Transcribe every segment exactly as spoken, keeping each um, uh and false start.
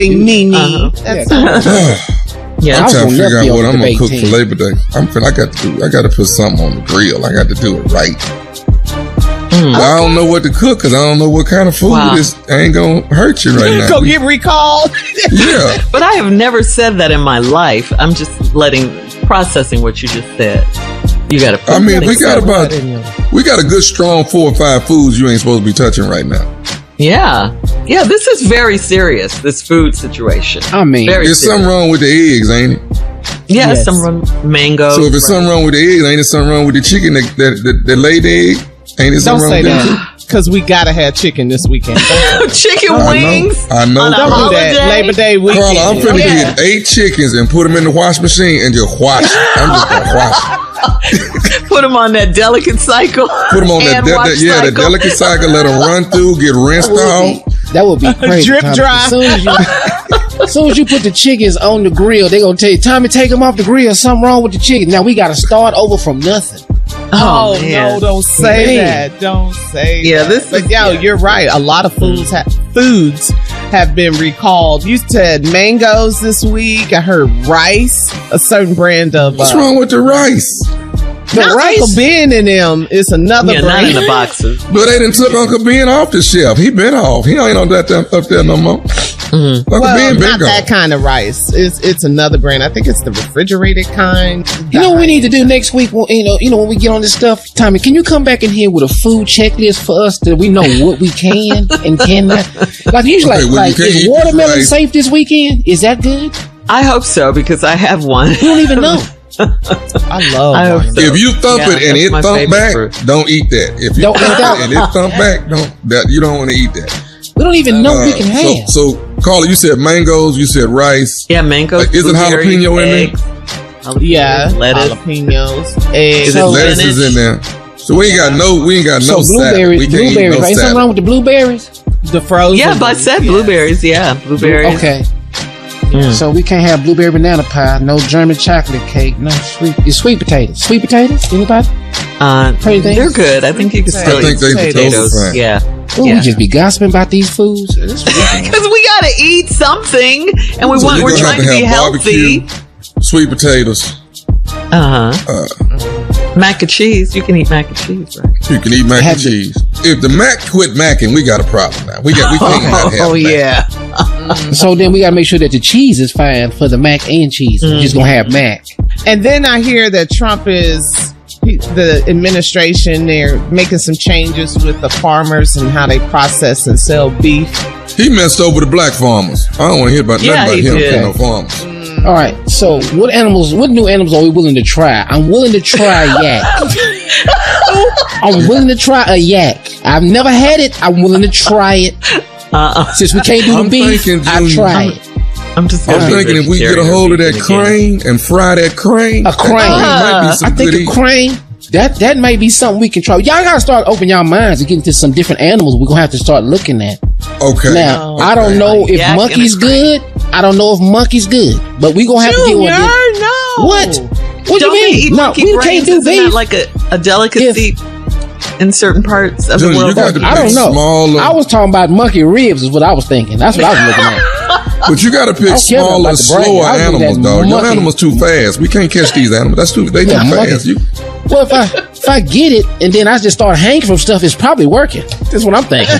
Nene. Uh-huh. That's Yeah. Yeah. I'm trying to figure out what I'm gonna debate cook team. for Labor Day. I'm fin- I got to do. I got to put something on the grill. I got to do it right. Mm. But I don't know what to cook because I don't know what kind of food Wow. is. Ain't gonna hurt you right now. Go get recalled. Yeah. But I have never said that in my life. I'm just letting, processing what you just said. You got to. I mean, we got So about what in you? we got a good strong four or five foods you ain't supposed to be touching right now. Yeah, yeah. This is very serious. This food situation. I mean, Very There's serious. something wrong with the eggs, ain't it? Yeah, Yes. some run- mango. So if it's something wrong with the eggs, ain't it something wrong with the chicken that that, that, that laid the egg? Ain't it Don't something say wrong with that. Because we got to have chicken this weekend. chicken I wings. know. I know. On a Don't do holiday? that. Labor Day weekend. Carla, I'm finna Yeah. get eight chickens and put them in the wash machine and just wash it. I'm just gonna wash it. Put them on that delicate cycle. Put them on that, And de- watch that yeah, that cycle. delicate cycle. Let them run through, get rinsed off. that would be crazy. Drip Tommy. dry. As soon as, you, as soon as you put the chickens on the grill, they gonna tell you, Tommy, take them off the grill. Something wrong with the chicken. Now we got to start over from nothing. Oh, man. no, don't say Man. that. Don't say Yeah, that. this But is- yo, yeah. you're right. A lot of foods have foods have been recalled. You said mangoes this week. I heard rice, a certain brand of What's uh, wrong with the rice? The not rice. Uncle Ben in them is another Yeah, not brand. in the boxes. But they done took Uncle Ben off the shelf. He been off. He ain't on that there, up there no more. Mm-hmm. Uncle Well, Ben been not gone. that kind of rice. It's it's another brand. I think it's the refrigerated kind. You know what we need to do next week? When, you know, you know when we get on this stuff, Tommy, can you come back in here with a food checklist for us that we know what we can and cannot? Like usually, Okay, like, well, you like can't eat is this watermelon rice. safe this weekend? Is that good? I hope so because I have one. We don't even know. I love I hope watermelon. so. If you thump Yeah, it and that's it my thump favorite back, fruit. don't eat that. If you Don't thump eat that. it and it thump back, don't that you don't want to eat that. We don't even know we Uh, can have. so, so Carla, you said mangoes, you said rice. Yeah, mangoes. Uh, isn't blueberries, jalapeno in there? eggs, jalapenos, Yeah, lettuce. jalapenos, eggs. Is it So- Lettuce spinach? is in there. So we ain't got no, we ain't got so no salad. blueberries, We can't eat blueberries, no right? Something salad. wrong with the blueberries? The frozen. Yeah, but I ones, said yes. blueberries. Yeah, blueberries. Okay. Mm. So we can't have blueberry banana pie, no German chocolate cake, no sweet. It's sweet potatoes. Sweet potatoes? Anybody? Uh, Pretty things? they're good. I think you can still I think eat they potatoes. potatoes fine. Yeah, Oh, Yeah. we just be gossiping about these foods. This- because we gotta eat something, and we So want. you're We're gonna trying have to to be have healthy. barbecue, sweet potatoes. Uh huh. Uh, Mac and cheese. You can eat mac and cheese, right? you can eat mac Have and to- cheese. If the mac quit macking, we got a problem now. We got we can't not have Oh mac. yeah. So then we gotta make sure that the cheese is fine for the mac and cheese. We're just gonna have mac. And then I hear that Trump is he- the administration. They're making some changes with the farmers and how they process and sell beef. He messed over the black farmers. I don't want to hear about Yeah, nothing he about him did. for no farmers. All right. So what animals? What new animals are we willing to try? I'm willing to try yak. I'm willing to try a yak. I've never had it. I'm willing to try it. Uh-uh. Since we can't do the I'm beef, thinking, I Junior, try I'm- it. I'm just. I'm gonna be thinking if we get a vegetarian hold of or that vegan again. crane and fry that crane, A crane. that might be some I think good a eating. crane. That that might be something we can try. Y'all gotta start opening y'all minds and get into some different animals. We're gonna have to start looking at. Okay. Now, Oh, I don't okay. know if Yak and a monkey's crane. good. I don't know if monkey's good. But we gonna have to Junior, deal with it. no. What? What do Don't you they mean? eat No, monkey we brains? can't do Isn't that beef. like a, a delicacy in certain parts of Junior, the you world? got to I don't pick know. smaller. I was talking about monkey ribs, is what I was thinking. That's what I was looking at. But you got to pick don't care smaller, about the brain. slower I was looking animals, at dog. Your monkey. animals too fast. We can't catch these animals. That's too. They too Yeah, monkey. fast. You, Well, if I if I get it and then I just start hanging from stuff, it's probably working. That's what I'm thinking.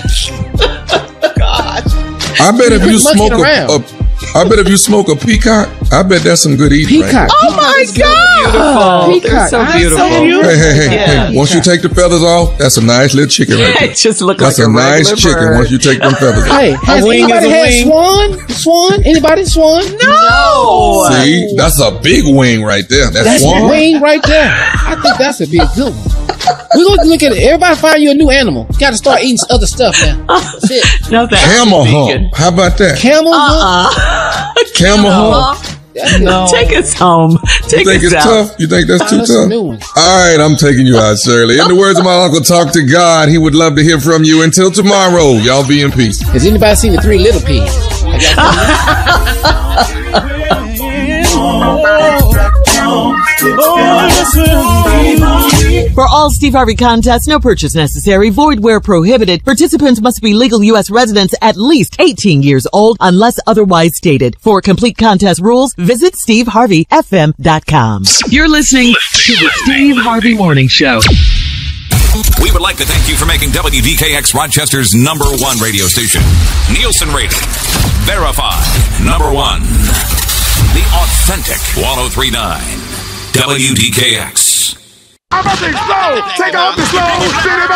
I bet if you quit smoke monkeying a, around. a, I bet if you smoke a peacock, I bet that's some good eating. Peacock. Right Oh my God! Beautiful. They're so Peacock. beautiful. So beautiful. there. Hey, hey, hey, Yeah. hey! Once you take the feathers off, that's a nice little chicken right there. It just look That's like a a nice regular chicken. bird. Once you take them feathers off. Hey, has wing is anybody a had wing. swan? Swan? Anybody swan? No. See, that's a big wing right there. That's, That's swan. a wing right there. I think that's a big good one. We're going to look at it. Everybody find you a new animal. Got to start eating some other stuff now. That's it. No, thanks. Camel Vegan. hump. How about that? Camel hump. Uh-uh. Camel hump. No. Take us home. Take You think us it's out. tough? You think that's too That's a tough? new one. All right, I'm taking you out, Shirley. In the words of my uncle, talk to God. He would love to hear from you. Until tomorrow, y'all be in peace. Has anybody seen the Three Little Pigs? I got For all Steve Harvey contests, no purchase necessary, void where prohibited. Participants must be legal U S residents at least eighteen years old unless otherwise stated. For complete contest rules, visit steve harvey f m dot com. You're listening to the Steve Harvey Morning Show. We would like to thank you for making W D K X Rochester's number one radio station. Nielsen rated. Verified. Number one. The authentic one oh three point nine. W D K X. I'm about to explode. Take off the slow.